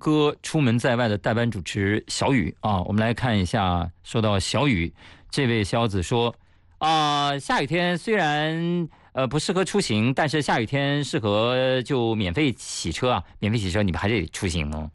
哥出门在外的代班主持小雨啊，我们来看一下，说到小雨，这位小子说下雨天虽然不适合出行，但是下雨天适合就免费洗车啊，免费洗车你们还得出行吗？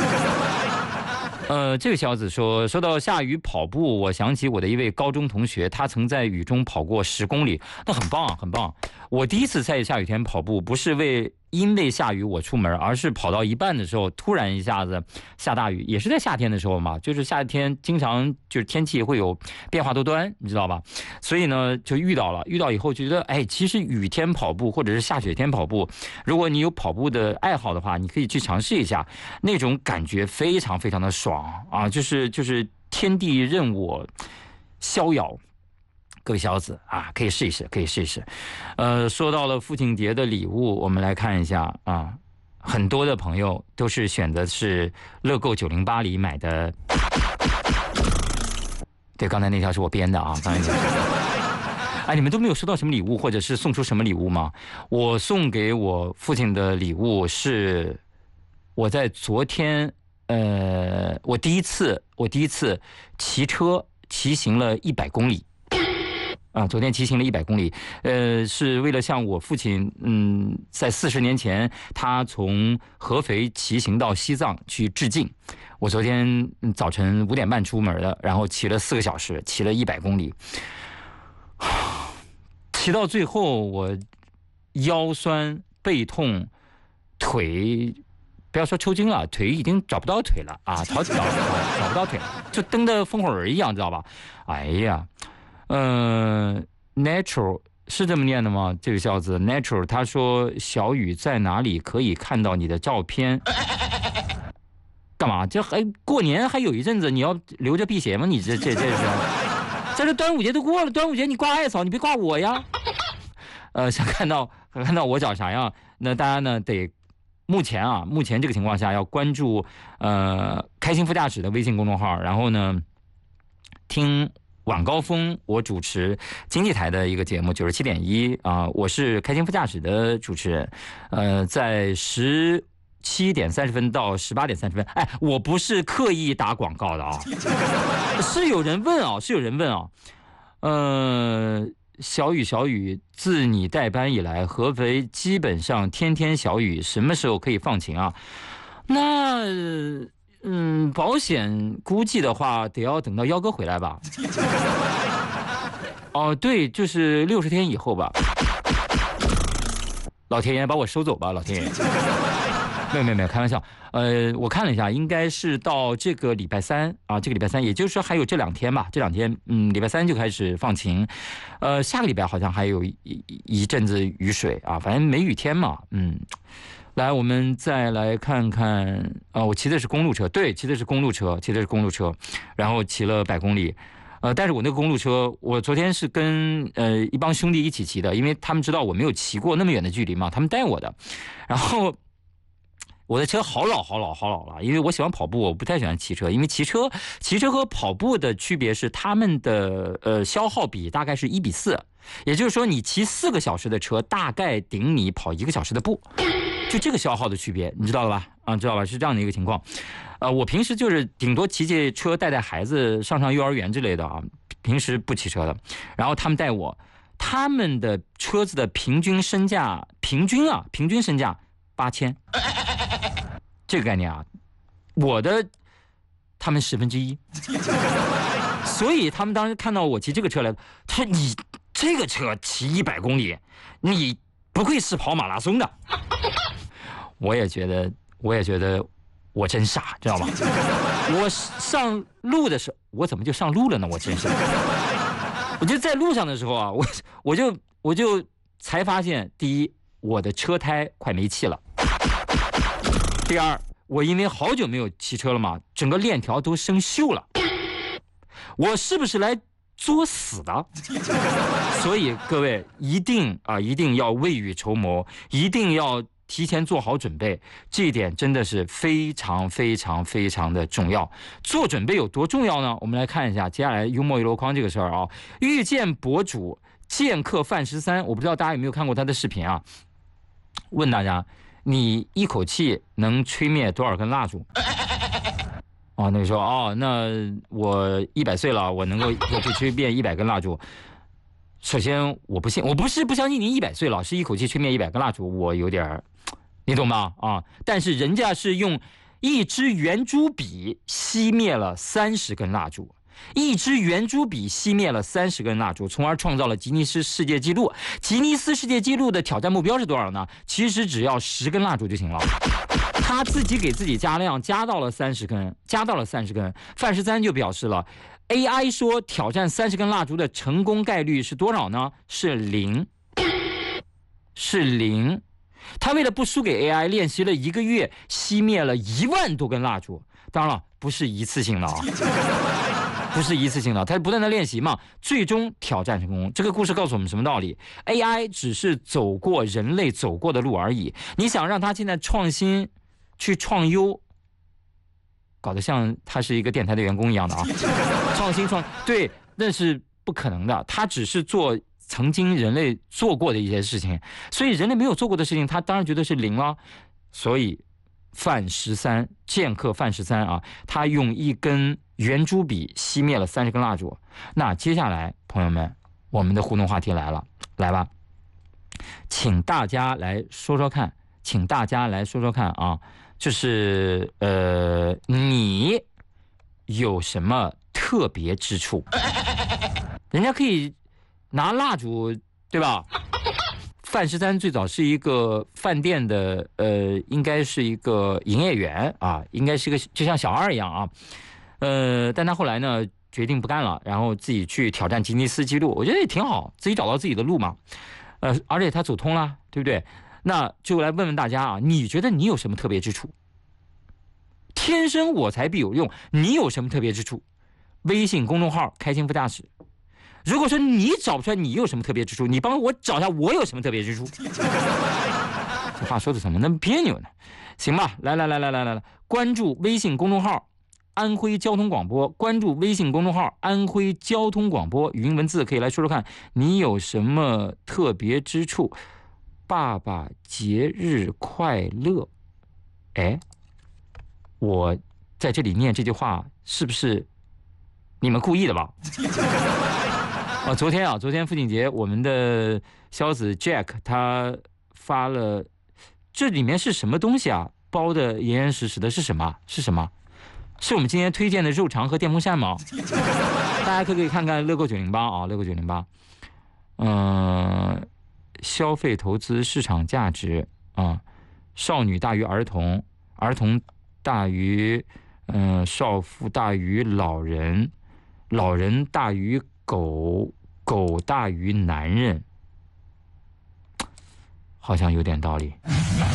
这位小子说到下雨跑步，我想起我的一位高中同学，他曾在雨中跑过10公里，那很棒很棒。我第一次在下雨天跑步，不是因为下雨我出门，而是跑到一半的时候，突然一下子下大雨，也是在夏天的时候嘛，就是夏天经常就是天气会有变化多端，你知道吧？所以呢就遇到以后就觉得，其实雨天跑步或者是下雪天跑步，如果你有跑步的爱好的话，你可以去尝试一下，那种感觉非常非常的爽啊，就是天地任我逍遥。各位小子啊，可以试一试，可以试一试。说到了父亲节的礼物，我们来看一下啊，很多的朋友都是选的是乐购908里买的。对，刚才那条是我编的啊，刚才那条。你们都没有收到什么礼物，或者是送出什么礼物吗？我送给我父亲的礼物是，我在昨天，我第一次骑车骑行了100公里。昨天骑行了100公里，是为了向我父亲，在40年前他从合肥骑行到西藏去致敬。我昨天早晨5点半出门的，然后骑了4个小时，骑了100公里，骑到最后我腰酸背痛，腿不要说抽筋了，腿已经找不到腿了啊，找不到腿了，就蹬得风火轮一样，知道吧？哎呀。natural 是这么念的吗？这个小子 natural 他说小雨在哪里可以看到你的照片？干嘛？这还过年还有一阵子，你要留着辟邪吗？你这是？这端午节都过了，端午节你挂艾草，你别挂我呀。想看到我长啥样？那大家呢得目前这个情况下要关注开心副驾驶的微信公众号，然后呢听。晚高峰，我主持经济台的一个节目97.1啊，我是开心副驾驶的主持人，在17:30到18:30，我不是刻意打广告的啊，是有人问啊，小雨，自你带班以来，合肥基本上天天小雨，什么时候可以放晴啊？那。保险估计的话，得要等到幺哥回来吧。对，就是60天以后吧。老天爷把我收走吧，老天爷。没有，开玩笑。我看了一下，应该是到这个礼拜三啊，也就是说还有这2天吧。这2天，礼拜3就开始放晴。下个礼拜好像还有一阵子雨水啊，反正没雨天嘛。来，我们再来看看我骑的是公路车，对，骑的是公路车，然后骑了100公里，但是我那个公路车，我昨天是跟一帮兄弟一起骑的，因为他们知道我没有骑过那么远的距离嘛，他们带我的，然后我的车好老了，因为我喜欢跑步，我不太喜欢骑车，因为骑车和跑步的区别是他们的消耗比大概是1比4，也就是说你骑4个小时的车，大概顶你跑1个小时的步。就这个消耗的区别，你知道了吧？知道吧？是这样的一个情况。我平时就是顶多骑车带孩子上幼儿园之类的啊，平时不骑车的。然后他们带我，他们的车子的平均身价8000，这个概念啊，我的他们1/10，所以他们当时看到我骑这个车来，他说你这个车骑100公里，你不会是跑马拉松的。我也觉得我真傻，知道吗？我上路的时候，我怎么就上路了呢？我真是，我就在路上的时候啊，我就才发现，第一，我的车胎快没气了；第二，我因为好久没有骑车了嘛，整个链条都生锈了。我是不是来作死的？所以各位一定要未雨绸缪，一定要提前做好准备，这一点真的是非常的重要。做准备有多重要呢？我们来看一下接下来幽默一箩筐这个事儿啊。遇见博主剑客范13，我不知道大家有没有看过他的视频啊？问大家， 你一口气能吹灭多少根蜡烛？哦，那个说哦，那我100岁了，我能够去吹灭100根蜡烛。首先我不信，我不是不相信您100岁了，是一口气吹灭100根蜡烛，我有点，你懂吗？啊，但是人家是用一支圆珠笔熄灭了30根蜡烛。一支圆珠笔熄灭了30根蜡烛，从而创造了吉尼斯世界纪录。吉尼斯世界纪录的挑战目标是多少呢？其实只要10根蜡烛就行了。他自己给自己加量，加到了30根。范13就表示了 ，AI 说挑战30根蜡烛的成功概率是多少呢？是0，是0。他为了不输给 AI， 练习了1个月，熄灭了1万多根蜡烛。当然了，不是一次性的啊。不是一次性的，他不断的练习嘛，最终挑战成功。这个故事告诉我们什么道理 ？AI 只是走过人类走过的路而已。你想让他现在创新，去创优，搞得像他是一个电台的员工一样的啊，对，那是不可能的。他只是做曾经人类做过的一些事情，所以人类没有做过的事情，他当然觉得是0了。所以剑客范13啊，他用一根圆珠笔熄灭了30根蜡烛。那接下来朋友们，我们的互动话题来了，来吧，请大家来说说看啊，就是你有什么特别之处？人家可以拿蜡烛，对吧？范13最早是一个饭店的应该是一个营业员啊，应该是个就像小二一样啊。但他后来呢决定不干了，然后自己去挑战吉尼斯纪录，我觉得也挺好，自己找到自己的路嘛。而且他走通了，对不对？那就来问问大家啊，你觉得你有什么特别之处？天生我材必有用，你有什么特别之处？微信公众号开心副驾驶。如果说你找不出来你有什么特别之处，你帮我找一下我有什么特别之处。这话说的怎么那么别扭呢？行吧，来，关注微信公众号安徽交通广播，关注微信公众号安徽交通广播，语音文字可以来说说看你有什么特别之处。爸爸节日快乐。哎，我在这里念这句话是不是你们故意的吧？昨天父亲节，我们的肖子 Jack 他发了，这里面是什么东西啊？包的严严实实的，是什么？是我们今天推荐的肉肠和电风扇吗？大家可以看看乐购908啊，乐购908。消费投资市场价值啊，少女大于儿童，儿童大于少妇大于老人，老人大于狗，狗大于男人，好像有点道理。